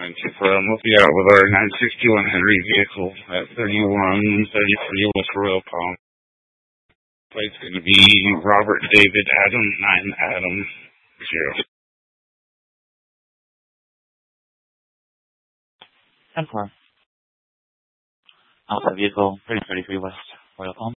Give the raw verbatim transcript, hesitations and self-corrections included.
nine two four. I'm looking out with our nine sixty-one Henry vehicle at thirty-one thirty-three West Royal Palm. Plate's going to be Robert David Adam nine Adam zero. ten four. Alpha vehicle thirty thirty-three West Royal Palm.